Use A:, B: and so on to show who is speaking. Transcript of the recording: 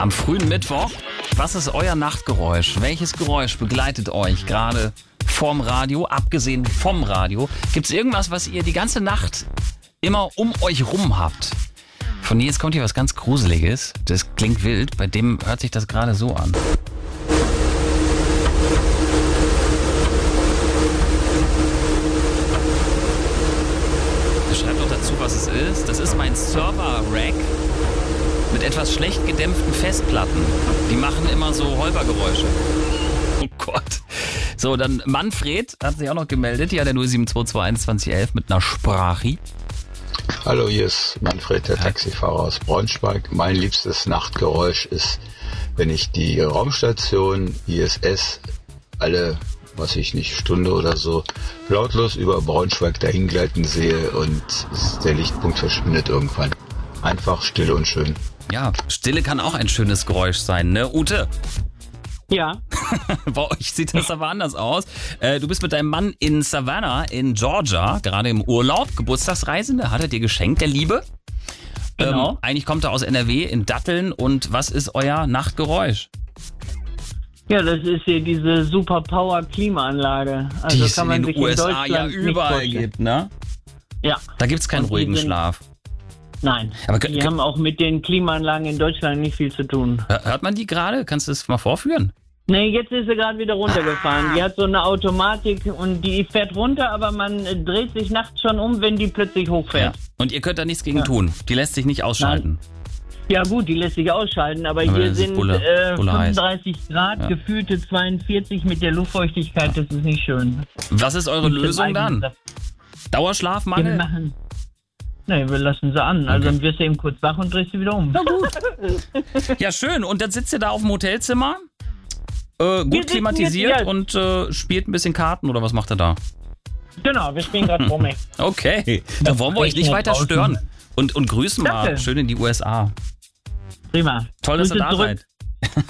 A: Am frühen Mittwoch, was ist euer Nachtgeräusch? Welches Geräusch begleitet euch gerade vorm Radio, abgesehen vom Radio? Gibt es irgendwas, was ihr die ganze Nacht immer um euch rum habt? Von jetzt kommt hier was ganz Gruseliges. Das klingt wild, bei dem hört sich das gerade so an. Schreibt doch dazu, was es ist. Das ist mein Server-Rack mit etwas schlecht gedämpften Festplatten. Die machen immer so Holpergeräusche. Oh Gott. So, dann Manfred hat sich auch noch gemeldet. Ja, der 07221 2011 mit einer Sprache.
B: Hallo, hier ist Manfred, der Taxifahrer aus Braunschweig. Mein liebstes Nachtgeräusch ist, wenn ich die Raumstation ISS alle, Stunde oder so, lautlos über Braunschweig dahingleiten sehe und der Lichtpunkt verschwindet irgendwann. Einfach still und schön.
A: Ja, Stille kann auch ein schönes Geräusch sein, ne, Ute?
C: Ja.
A: Bei euch sieht das aber anders aus. Du bist mit deinem Mann in Savannah in Georgia, gerade im Urlaub, Geburtstagsreisende, hat er dir geschenkt, der Liebe.
C: Genau.
A: Eigentlich kommt er aus NRW in Datteln und was ist euer Nachtgeräusch?
C: Ja, das ist hier diese Superpower-Klimaanlage. Also
A: Die es
C: kann man
A: in
C: sich
A: den USA
C: in Deutschland
A: ja
C: nicht
A: überall
C: vorstellen.
A: gibt, ne?
C: Ja.
A: Da gibt's keinen
C: Und die
A: ruhigen
C: sind-
A: Schlaf.
C: Nein,
A: Aber
C: die haben auch mit den Klimaanlagen in Deutschland nicht viel zu tun.
A: Hört man die gerade? Kannst du das mal vorführen?
C: Nee, jetzt ist sie gerade wieder runtergefahren. Die hat so eine Automatik und die fährt runter, aber man dreht sich nachts schon um, wenn die plötzlich
A: Ja.
C: hochfährt.
A: Und ihr könnt da nichts gegen tun. Die lässt sich nicht ausschalten.
C: Ja gut, die lässt sich ausschalten, aber
A: Aber
C: hier
A: das ist
C: sind
A: Bulle heiß.
C: 35 Grad,
A: Ja.
C: gefühlte 42 mit der Luftfeuchtigkeit, das ist nicht schön.
A: Was ist eure
C: Mit dem
A: Lösung
C: eigenen
A: dann?
C: Saft. Wir
A: Dauerschlafmangel?
C: machen. Nee, wir lassen sie an. Also
A: Okay.
C: dann wirst du eben kurz wach und drehst sie wieder um.
A: Ja, schön. Und dann sitzt ihr da auf dem Hotelzimmer, gut
C: sitzen
A: klimatisiert
C: jetzt,
A: und spielt ein bisschen Karten oder was macht ihr da?
C: Genau, wir spielen gerade Promi.
A: Okay, dann wollen wir euch nicht weiter
C: draußen.
A: stören. Und grüßen mal
C: Danke.
A: schön in die USA.
C: Prima.
A: Toll, dass ihr
C: Grüße
A: da
C: zurück.
A: seid.